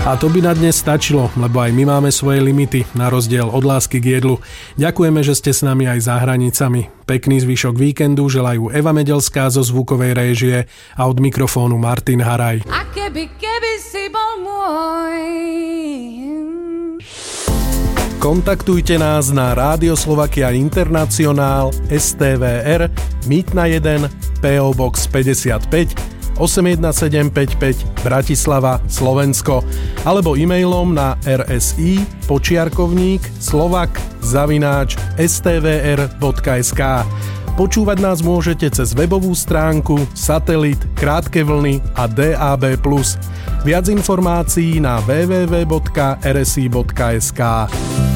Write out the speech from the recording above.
A to by na dnes stačilo, lebo aj my máme svoje limity, na rozdiel od lásky k jedlu. Ďakujeme, že ste s nami aj za hranicami. Pekný zvyšok víkendu želajú Eva Medelská zo zvukovej réžie a od mikrofónu Martin Haraj. A keby si bol môj. Kontaktujte nás na Rádio Slovakia Internacionál STVR Mýtna 1 PO Box 55 81755 Bratislava, Slovensko alebo e-mailom na rsi_slovak@stvr.sk. Počúvať nás môžete cez webovú stránku, satelit, krátke vlny a DAB+. Viac informácií na www.rsi.sk.